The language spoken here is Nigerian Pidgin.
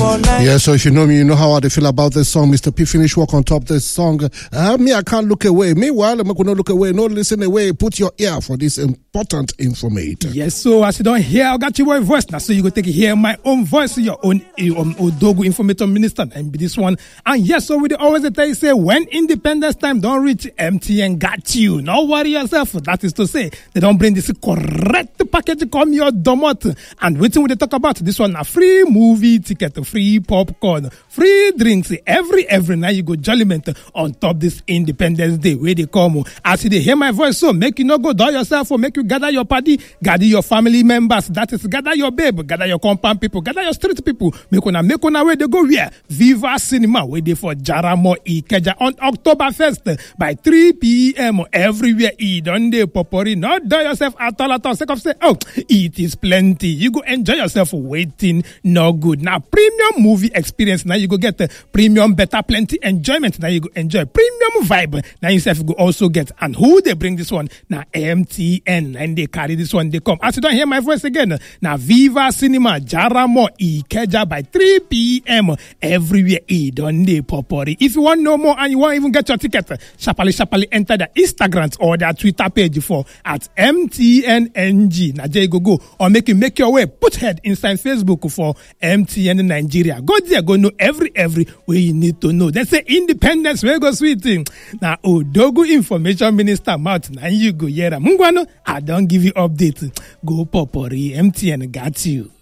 for night. Yeah, so if you know me, you know how I feel about this song. Mr. P finish work on top this song. Me, I can't look away. Meanwhile, I'm not going to look away. No, listen away. Put your ear for this important information. Yes, so as you don't hear, I got your voice now. So you go take it here, my own voice, your own Odogu Information Minister, and be this one. And yes, so we always tell you, say, when independence time don't reach, MTN got you. Don't worry yourself. That is to say, they don't bring this correct package come your domot. And waiting when they talk about this one, a free movie ticket, free popcorn, free drinks, every night you go jolliment on top this Independence Day where they come. As they hear my voice, so make you not go do yourself or make you gather your party, gather your family members. That is gather your babe, gather your compound people, gather your street people. Make on where they go where Viva Cinema where they for Jaramo Ikeja on October 1st by 3 p.m. everywhere. Don't they popori not do yourself at all. Say oh, it is plenty. You go enjoy yourself waiting. No good. Now premium movie experience. Now you go get premium better plenty enjoyment. Now you go enjoy premium vibe. Now yourself go also get. And who they bring this one? Now MTN and they carry this one. They come. As you don't hear my voice again. Now Viva Cinema Jaramo Ikeja by 3 p.m. everywhere. Don't they popori. If you want to know more and you want to even get your ticket, sharply enter the Instagram or their Twitter page for at MTNNG. Now there you go or make your way. Put head inside Facebook for MTN Nigeria. Go there, go know every way you need to know. They say independence, we go sweet thing. Now Odogu Information Minister mouth. Now you go here. Mungwano, I don't give you update. Go popori. MTN got you.